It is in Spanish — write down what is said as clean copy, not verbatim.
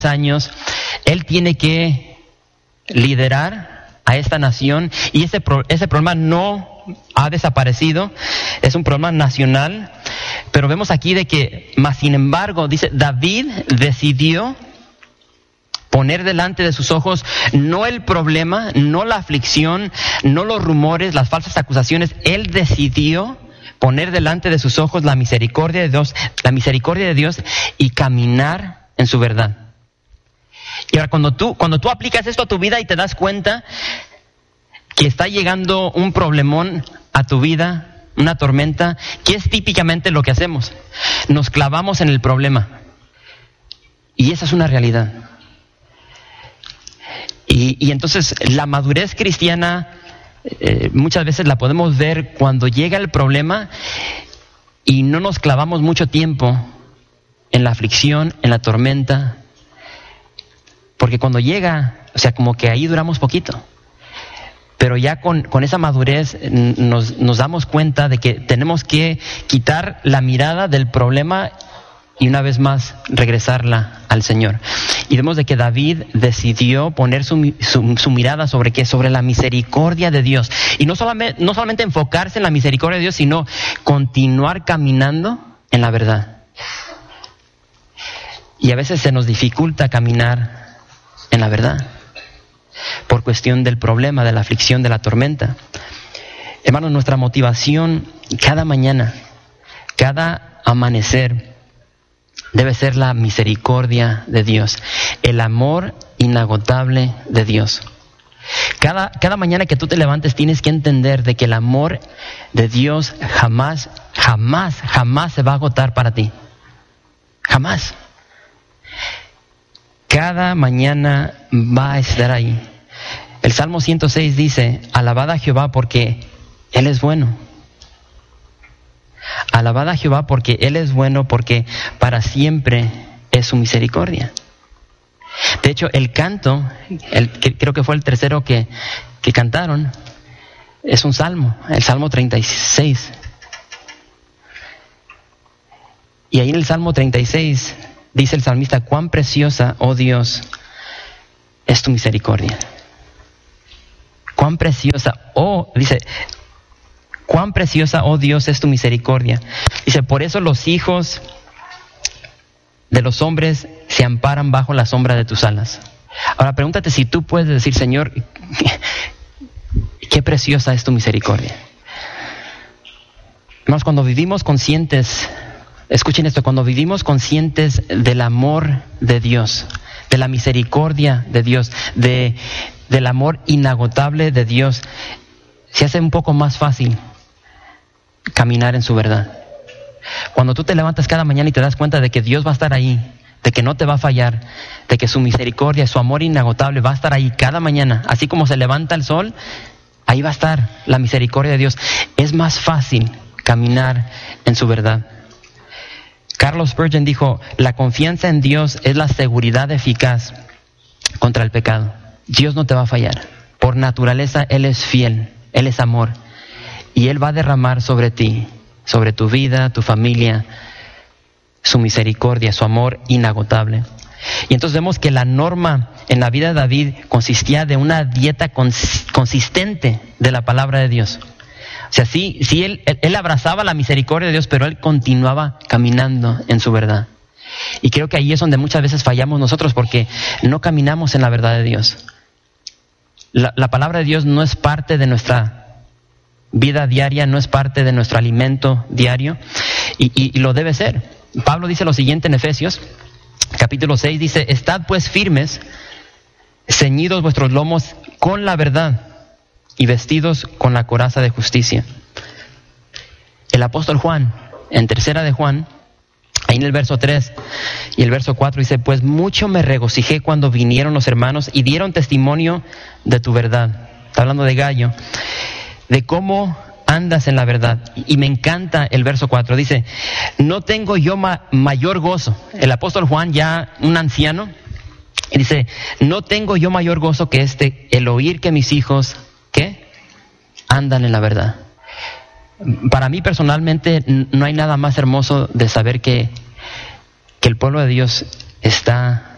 años, él tiene que liderar a esta nación y ese problema no ha desaparecido, es un problema nacional, pero vemos aquí de que, más sin embargo, dice, David decidió poner delante de sus ojos no el problema, no la aflicción, no los rumores, las falsas acusaciones. Él decidió poner delante de sus ojos la misericordia de Dios y caminar en su verdad. Y ahora cuando tú aplicas esto a tu vida y te das cuenta que está llegando un problemón a tu vida, una tormenta, ¿qué es típicamente lo que hacemos? Nos clavamos en el problema. Y esa es una realidad. Y entonces la madurez cristiana muchas veces la podemos ver cuando llega el problema y no nos clavamos mucho tiempo en la aflicción, en la tormenta, porque cuando llega, o sea, como que ahí duramos poquito. Pero ya con esa madurez nos damos cuenta de que tenemos que quitar la mirada del problema y una vez más regresarla al Señor. Y vemos de que David decidió poner su mirada sobre ¿qué? Sobre la misericordia de Dios. Y no solamente enfocarse en la misericordia de Dios, sino continuar caminando en la verdad. Y a veces se nos dificulta caminar en la verdad por cuestión del problema, de la aflicción, de la tormenta. Hermanos, nuestra motivación cada mañana, cada amanecer, debe ser la misericordia de Dios, el amor inagotable de Dios. Cada mañana que tú te levantes tienes que entender de que el amor de Dios jamás se va a agotar para ti. Jamás. Cada mañana va a estar ahí. El Salmo 106 dice, alabad a Jehová porque Él es bueno. Alabad a Jehová porque Él es bueno, porque para siempre es su misericordia. De hecho, el canto, creo que fue el tercero que cantaron, es un salmo, el Salmo 36. Y ahí en el Salmo 36 dice el salmista, cuán preciosa, oh Dios, es tu misericordia. Cuán preciosa, cuán preciosa, oh Dios, es tu misericordia. Dice, por eso los hijos de los hombres se amparan bajo la sombra de tus alas. Ahora pregúntate si tú puedes decir, Señor, qué preciosa es tu misericordia. Hermanos, cuando vivimos conscientes, escuchen esto, cuando vivimos conscientes del amor de Dios, de la misericordia de Dios, del amor inagotable de Dios, se hace un poco más fácil caminar en su verdad. Cuando tú te levantas cada mañana y te das cuenta de que Dios va a estar ahí, de que no te va a fallar, de que su misericordia, su amor inagotable va a estar ahí cada mañana, así como se levanta el sol, ahí va a estar la misericordia de Dios. Es más fácil caminar en su verdad. Carlos Spurgeon dijo, la confianza en Dios es la seguridad eficaz contra el pecado. Dios no te va a fallar. Por naturaleza Él es fiel, Él es amor. Y Él va a derramar sobre ti, sobre tu vida, tu familia, su misericordia, su amor inagotable. Y entonces vemos que la norma en la vida de David consistía de una dieta consistente de la palabra de Dios. O sea, sí él abrazaba la misericordia de Dios, pero él continuaba caminando en su verdad. Y creo que ahí es donde muchas veces fallamos nosotros, porque no caminamos en la verdad de Dios. La palabra de Dios no es parte de nuestra vida diaria, no es parte de nuestro alimento diario, y lo debe ser. Pablo dice lo siguiente en Efesios, capítulo 6, dice, estad pues firmes, ceñidos vuestros lomos con la verdad y vestidos con la coraza de justicia. El apóstol Juan, en tercera de Juan, ahí en el verso 3 y el verso 4 dice, pues mucho me regocijé cuando vinieron los hermanos y dieron testimonio de tu verdad. Está hablando de Gallo, de cómo andas en la verdad. Y me encanta el verso 4, dice, no tengo yo mayor gozo. El apóstol Juan, ya un anciano, dice, no tengo yo mayor gozo que el oír que mis hijos, ¿qué? Andan en la verdad. Para mí personalmente no hay nada más hermoso de saber que el pueblo de Dios está